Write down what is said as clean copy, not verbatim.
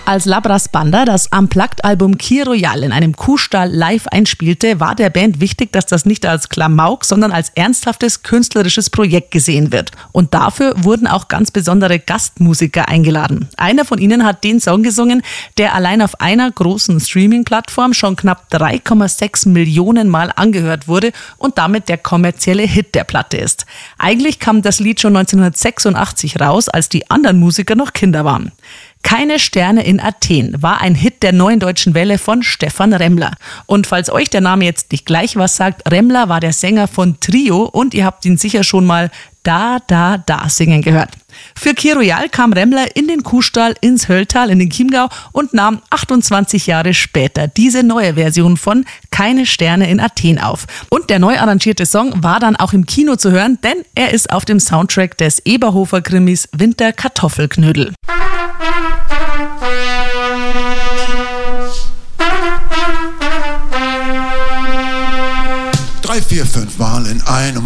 Als Labras Banda das Unplugged-Album Kir Royal in einem Kuhstall live einspielte, war der Band wichtig, dass das nicht als Klamauk, sondern als ernsthaftes künstlerisches Projekt gesehen wird. Und dafür wurden auch ganz besondere Gastmusiker eingeladen. Einer von ihnen hat den Song gesungen, der allein auf einer großen Streaming-Plattform schon knapp 3,6 Millionen Mal angehört wurde und damit der kommerzielle Hit der Platte ist. Eigentlich kam das Lied schon 1986 raus, als die anderen Musiker noch Kinder waren. Keine Sterne in Athen war ein Hit der Neuen Deutschen Welle von Stephan Remmler. Und falls euch der Name jetzt nicht gleich was sagt, Remmler war der Sänger von Trio und ihr habt ihn sicher schon mal Da, Da, Da singen gehört. Für Kir Royal kam Remmler in den Kuhstall ins Hölltal in den Chiemgau und nahm 28 Jahre später diese neue Version von Keine Sterne in Athen auf. Und der neu arrangierte Song war dann auch im Kino zu hören, denn er ist auf dem Soundtrack des Eberhofer-Krimis Winter Kartoffelknödel. 3, 4, 5 Mal in einem